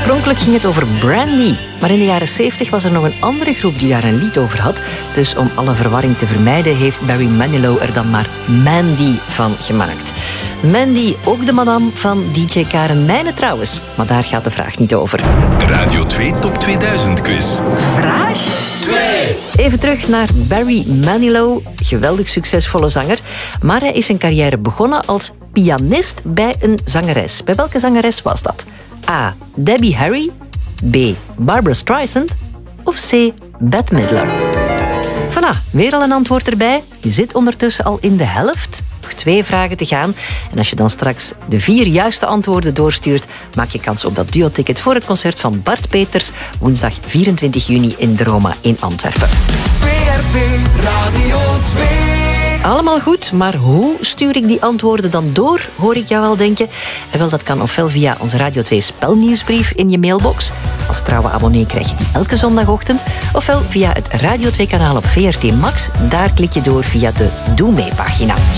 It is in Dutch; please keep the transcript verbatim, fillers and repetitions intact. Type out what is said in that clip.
Oorspronkelijk ging het over Brandy, maar in de jaren zeventig was er nog een andere groep die daar een lied over had. Dus om alle verwarring te vermijden heeft Barry Manilow er dan maar Mandy van gemaakt. Mandy, ook de madame van D J Karen Mijnen trouwens. Maar daar gaat de vraag niet over. Radio twee Top tweeduizend quiz. Vraag twee. Even terug naar Barry Manilow. Geweldig succesvolle zanger. Maar hij is zijn carrière begonnen als pianist bij een zangeres. Bij welke zangeres was dat? A. Debbie Harry. B. Barbra Streisand. Of C. Bette Midler. Voilà, weer al een antwoord erbij. Je zit ondertussen al in de helft. Nog twee vragen te gaan. En als je dan straks de vier juiste antwoorden doorstuurt, maak je kans op dat duo-ticket voor het concert van Bart Peters woensdag vierentwintig juni in de Roma in Antwerpen. V R T Radio twee. Allemaal goed, maar hoe stuur ik die antwoorden dan door, hoor ik jou al denken? En wel, dat kan ofwel via onze Radio twee spelnieuwsbrief in je mailbox. Als trouwe abonnee krijg je die elke zondagochtend. Ofwel via het Radio twee kanaal op V R T Max. Daar klik je door via de Doe Mee pagina.